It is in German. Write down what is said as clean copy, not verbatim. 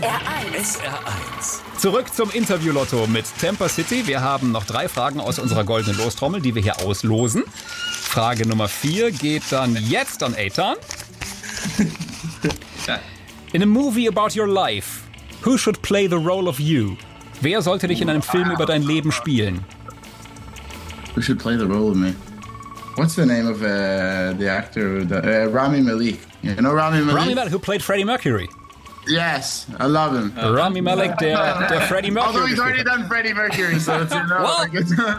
SR1. Zurück zum Interview-Lotto mit Tampa City. Wir haben noch 3 Fragen aus unserer goldenen Lostrommel, die wir hier auslosen. Frage Nummer 4 geht dann jetzt an Eitan. In a movie about your life, who should play the role of you? Wer sollte dich in einem Film über dein Leben spielen? Who should play the role of me? What's the name of the actor? Rami Malek. You know Rami Malek? Rami Malek, who played Freddie Mercury. Yes, I love him. Rami Malek, der Freddie Mercury. Although he's already done Freddie Mercury, so it's